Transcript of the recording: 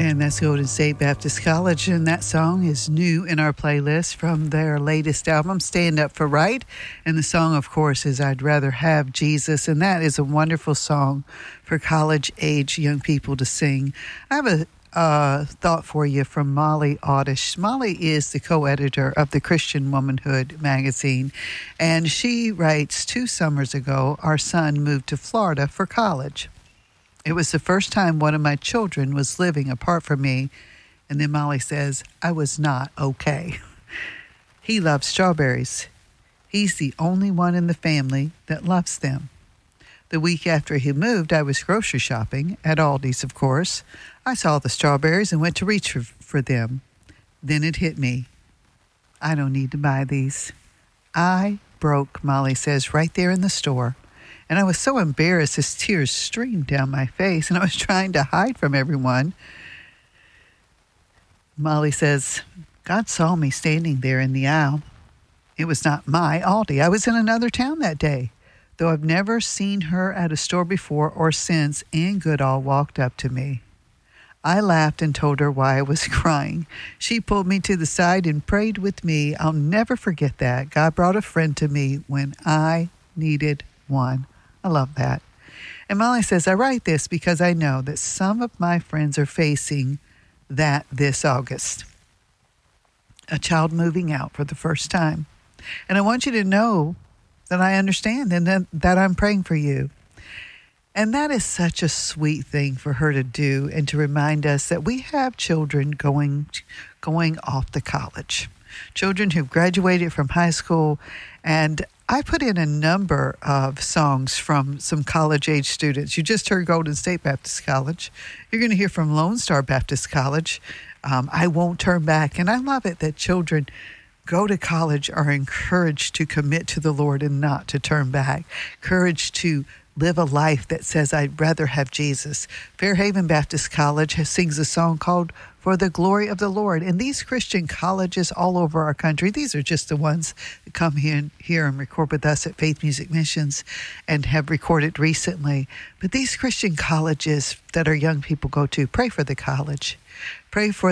And that's Golden State Baptist College, and that song is new in our playlist from their latest album, Stand Up for Right. And the song, of course, is I'd Rather Have Jesus, and that is a wonderful song for college-age young people to sing. I have a thought for you from Molly Oddish. Molly is the co-editor of the Christian Womanhood magazine, and she writes, 2 summers ago, our son moved to Florida for college. It was the first time one of my children was living apart from me. And then Molly says, I was not okay. He loves strawberries. He's the only one in the family that loves them. The week after he moved, I was grocery shopping at Aldi's, of course. I saw the strawberries and went to reach for them. Then it hit me. I don't need to buy these. I broke, Molly says, right there in the store. And I was so embarrassed as tears streamed down my face, and I was trying to hide from everyone. Molly says, God saw me standing there in the aisle. It was not my Aldi. I was in another town that day. Though I've never seen her at a store before or since, Ann Goodall walked up to me. I laughed and told her why I was crying. She pulled me to the side and prayed with me. I'll never forget that. God brought a friend to me when I needed one. I love that. And Molly says, I write this because I know that some of my friends are facing that this August. A child moving out for the first time. And I want you to know that I understand and that I'm praying for you. And that is such a sweet thing for her to do, and to remind us that we have children going off to college. Children who've graduated from high school. And I put in a number of songs from some college-age students. You just heard Golden State Baptist College. You're going to hear from Lone Star Baptist College, I Won't Turn Back. And I love it that children go to college are encouraged to commit to the Lord and not to turn back. Encouraged to live a life that says, I'd rather have Jesus. Fairhaven Baptist College sings a song called For the Glory of the Lord. And these Christian colleges all over our country, these are just the ones that come here and record with us at Faith Music Missions and have recorded recently. But these Christian colleges that our young people go to, pray for the college. Pray for